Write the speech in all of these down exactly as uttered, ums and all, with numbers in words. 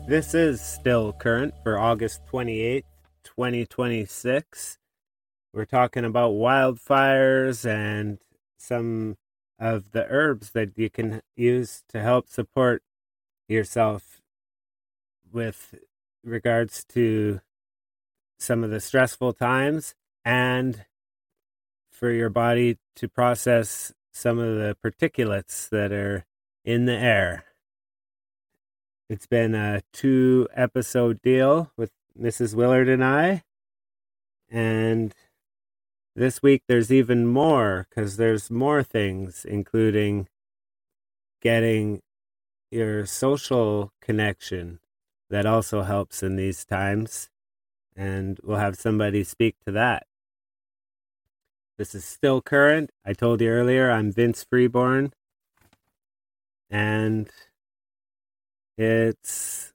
This is still current for August twenty-eighth, twenty twenty-six. We're talking about wildfires and some of the herbs that you can use to help support yourself with regards to some of the stressful times and for your body to process some of the particulates that are in the air. It's been a two episode deal with Missus Willard and I. And this week there's even more, because there's more things, including getting your social connection that also helps in these times. And we'll have somebody speak to that. This is still current. I told you earlier, I'm Vince Freeborn. And it's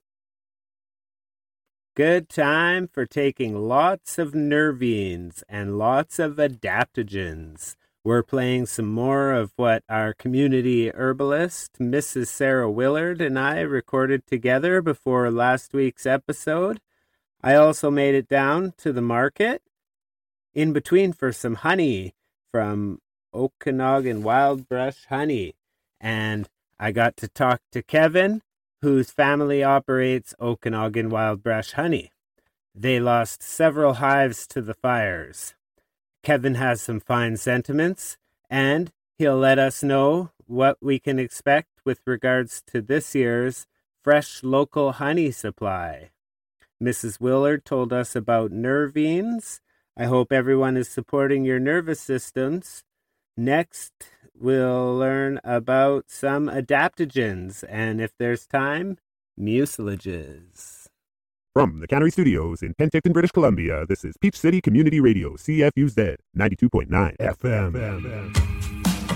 good time for taking lots of nervines and lots of adaptogens. We're playing some more of what our community herbalist, Missus Sarah Willard, and I recorded together before last week's episode. I also made it down to the market in between for some honey from Okanagan Wild Brush Honey. And I got to talk to Kevin, whose family operates Okanagan Wild Brush Honey. They lost several hives to the fires. Kevin has some fine sentiments, and he'll let us know what we can expect with regards to this year's fresh local honey supply. Missus Willard told us about nervines. I hope everyone is supporting your nervous systems. Next, we'll learn about some adaptogens, and if there's time, mucilages. From the Cannery Studios in Penticton, British Columbia, this is Peach City Community Radio, C F U Z, ninety-two point nine F M.